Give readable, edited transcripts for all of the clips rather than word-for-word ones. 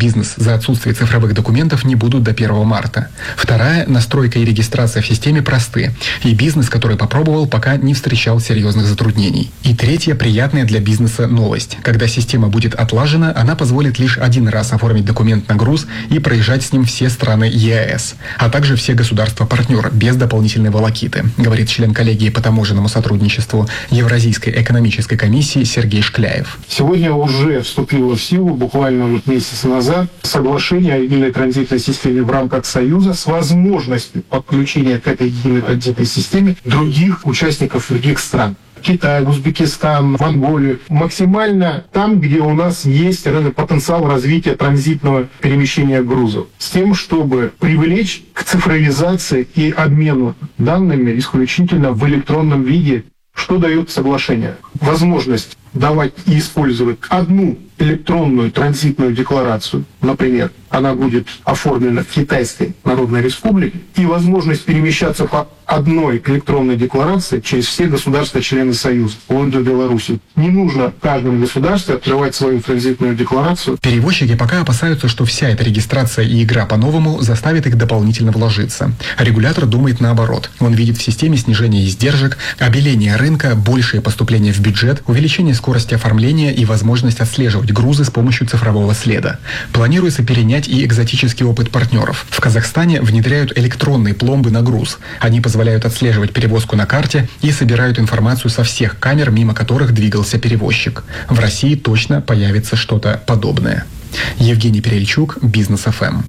бизнес за отсутствие цифровых документов не будут до 1 марта. Вторая – настройка и регистрация в системе просты, и бизнес, который попробовал, пока не встречал серьезных затруднений. И третья – приятная для бизнеса новость. Когда система будет отлажена, она позволит лишь один раз оформить документ на груз и проезжать с ним все страны ЕАЭС, а также все государства-партнера без дополнительной волокиты, говорит член коллегии по таможенному сотрудничеству Евразийской экономической комиссии Сергей Шкляев. Сегодня уже вступило в силу, буквально месяц назад, соглашение о единой транзитной системе в рамках Союза с возможностью подключения к этой единой транзитной системе других участников других стран. Китай, Узбекистан, Монголию. Максимально там, где у нас есть потенциал развития транзитного перемещения грузов. С тем, чтобы привлечь к цифровизации и обмену данными исключительно в электронном виде. Что дает соглашение? Возможность давать и использовать одну электронную транзитную декларацию, например, она будет оформлена в Китайской Народной Республике, и возможность перемещаться по одной электронной декларации через все государства-члены Союза, вплоть до Беларуси. Не нужно в каждом государстве открывать свою транзитную декларацию. Перевозчики пока опасаются, что вся эта регистрация и игра по-новому заставит их дополнительно вложиться. Регулятор думает наоборот. Он видит в системе снижение издержек, обеление рынка, большее поступление в бюджет, увеличение скорости оформления и возможность отслеживать грузы с помощью цифрового следа. Планируется перенять и экзотический опыт партнеров. В Казахстане внедряют электронные пломбы на груз. Они позволяют отслеживать перевозку на карте и собирают информацию со всех камер, мимо которых двигался перевозчик. В России точно появится что-то подобное. Евгений Перельчук, Бизнес ФМ.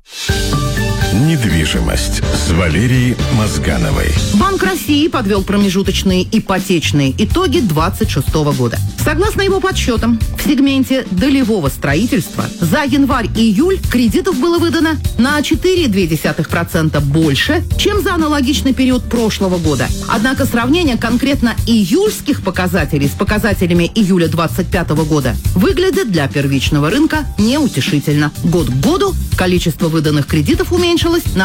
Недвижимость с Валерией Мозгановой. Банк России подвел промежуточные ипотечные итоги 2026 года. Согласно его подсчетам, в сегменте долевого строительства за январь-июль кредитов было выдано на 4,2% больше, чем за аналогичный период прошлого года. Однако сравнение конкретно июльских показателей с показателями июля 2025 года выглядит для первичного рынка неутешительно. Год к году количество выданных кредитов уменьшилось на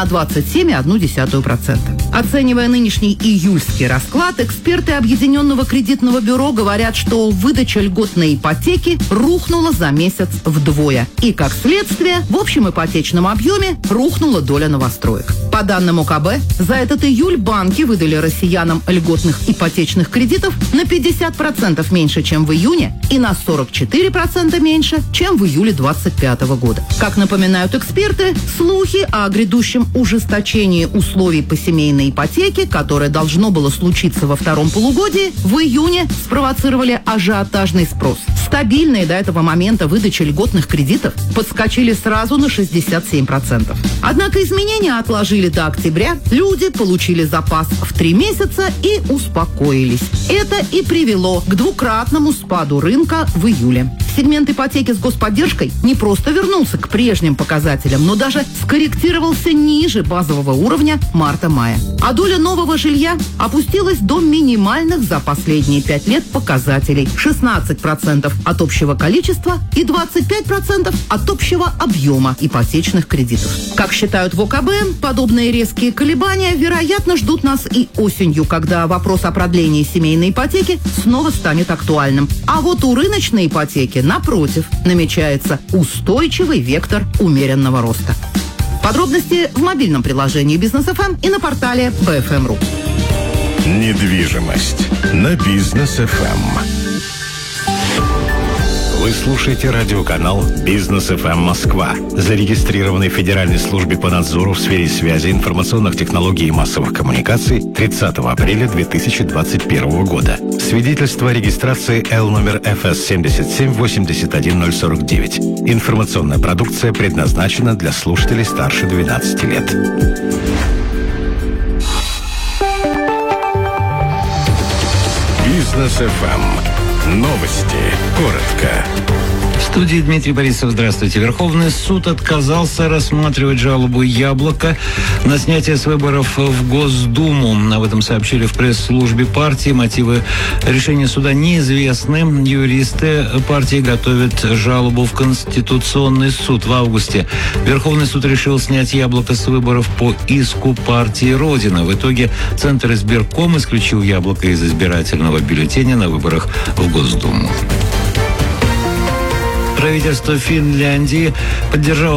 27,1%. Оценивая нынешний июльский расклад, эксперты Объединенного кредитного бюро говорят, что выдача льготной ипотеки рухнула за месяц вдвое. И, как следствие, в общем ипотечном объеме рухнула доля новостроек. По данным ОКБ, за этот июль банки выдали россиянам льготных ипотечных кредитов на 50% меньше, чем в июне, и на 44% меньше, чем в июле 2025 года. Как напоминают эксперты, слухи о грядущем ужесточении условий по семейной ипотеке, которое должно было случиться во втором полугодии, в июне спровоцировали ажиотажный спрос. Стабильные до этого момента выдачи льготных кредитов подскочили сразу на 67%. Однако изменения отложили до октября, люди получили запас в 3 месяца и успокоились. Это и привело к двукратному спаду рынка в июле. Сегмент ипотеки с господдержкой не просто вернулся к прежним показателям, но даже скорректировался ниже базового уровня марта-мая. А доля нового жилья опустилась до минимальных за последние 5 лет показателей – 16% от общего количества и 25% от общего объема ипотечных кредитов. Как считают в ОКБ, подобные резкие колебания, вероятно, ждут нас и осенью, когда вопрос о продлении семейной ипотеки снова станет актуальным. А вот у рыночной ипотеки, напротив, намечается устойчивый вектор умеренного роста. Подробности в мобильном приложении Бизнес ФМ и на портале BFM.ru. Недвижимость на Бизнес ФМ. Вы слушаете радиоканал «Бизнес ФМ Москва», зарегистрированный в Федеральной службе по надзору в сфере связи, информационных технологий и массовых коммуникаций 30 апреля 2021 года. Свидетельство о регистрации Л номер ФС 7781049. Информационная продукция предназначена для слушателей старше 12 лет. Бизнес ФМ. Новости. Коротко. В студии Дмитрий Борисов. Здравствуйте. Верховный суд отказался рассматривать жалобу «Яблоко» на снятие с выборов в Госдуму. Об этом сообщили в пресс-службе партии. Мотивы решения суда неизвестны. Юристы партии готовят жалобу в Конституционный суд. В августе Верховный суд решил снять «Яблоко» с выборов по иску партии «Родина». В итоге Центр избирком исключил «Яблоко» из избирательного бюллетеня на выборах в Госдуму. Правительство Финляндии поддержало